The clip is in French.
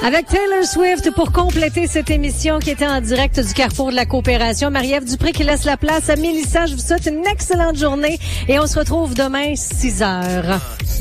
Avec Taylor Swift pour compléter cette émission qui était en direct du Carrefour de la Coopération. Marie-Ève Dupré qui laisse la place à Mélissa. Je vous souhaite une excellente journée et on se retrouve demain 6h.